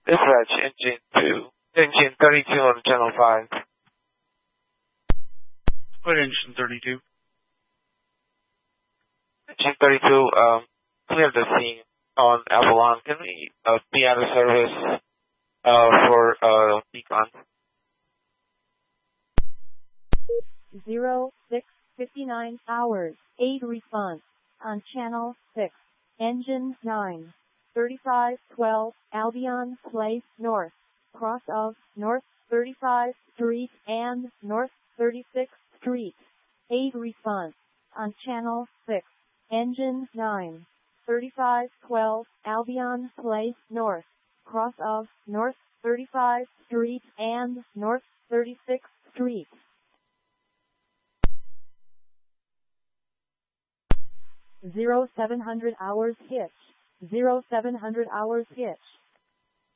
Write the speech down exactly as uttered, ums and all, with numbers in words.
Dispatch engine two. Engine thirty-two on channel five. What engine thirty-two? Engine thirty-two, um, clear the scene on Avalon. Can we uh, be out of service uh, for uh, Beacon? Zero six fifty-nine hours. Aid response on channel six. Engine nine. thirty-five twelve Albion Place North. Cross of North thirty-fifth Street and North thirty-sixth Street. Aid response on channel six. Engine nine. thirty-five twelve Albion Place North. Cross of North thirty-fifth Street and North thirty-sixth Street. Zero seven hundred hours hitch. Zero seven hundred hours hitch.